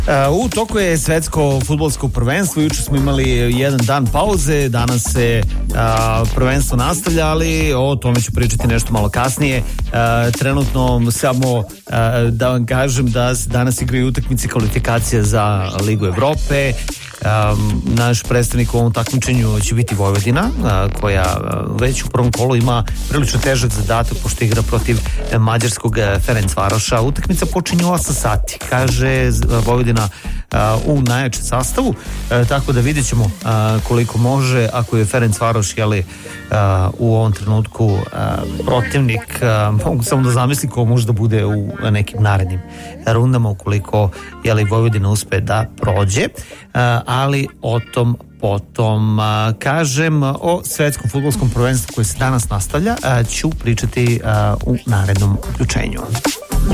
U toku je svetsko fudbalsko prvenstvo, juče smo imali jedan dan pauze, danas se prvenstvo nastavlja, ali o tome ću pričati nešto malo kasnije. Trenutno samo da vam kažem da se danas igraju utakmice kvalifikacije za Ligu Evrope. Naš predstavnik u ovom takmičenju će biti Vojvodina, koja već u prvom kolu ima prilično težak zadatak pošto igra protiv mađarskog Ferencvaroša. Utakmica počinje u 8 sati, kaže Vojvodina u najjačem sastavu, tako da vidjet ćemo koliko može. Ako je Ferencvaroš u ovom trenutku protivnik, mogu samo da zamislim ko može da bude u nekim narednim rundama ukoliko Vojvodina uspe da prođe, ali o tom potom. Kažem, o svetskom fudbalskom prvenstvu koje se danas nastavlja ću pričati u narednom uključenju.